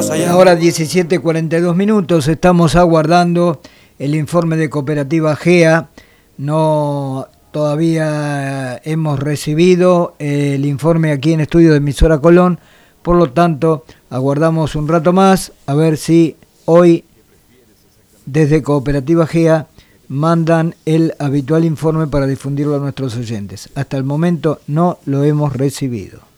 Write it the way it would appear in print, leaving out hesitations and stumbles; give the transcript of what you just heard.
cosa ya. Ahora 17:42, estamos aguardando el informe de Cooperativa GEA. No, todavía hemos recibido el informe aquí en estudio de Emisora Colón, por lo tanto aguardamos un rato más a ver si hoy desde Cooperativa GEA mandan el habitual informe para difundirlo a nuestros oyentes. Hasta el momento no lo hemos recibido.